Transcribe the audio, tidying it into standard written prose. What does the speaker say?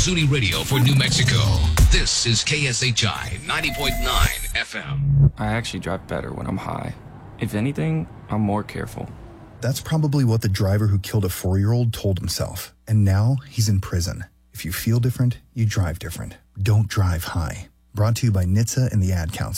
Zuni Radio for New Mexico. This is KSHI 90.9 FM. I actually drive better when I'm high. If anything, I'm more careful. That's probably what the driver who killed a 4-year-old told himself. And now he's in prison. If you feel different, you drive different. Don't drive high. Brought to you by NHTSA and the Ad Council.